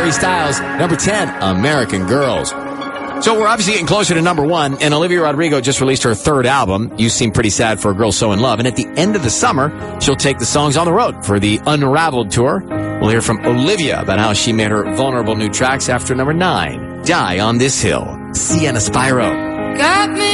Harry Styles, number 10, American Girls. So we're obviously getting closer to number 1, and Olivia Rodrigo just released her 3rd album, You Seem Pretty Sad for a Girl So in Love. And at the end of the summer, she'll take the songs on the road for the Unraveled tour. We'll hear from Olivia about how she made her vulnerable new tracks after number 9, Die on This Hill, Sienna Spyro. Got me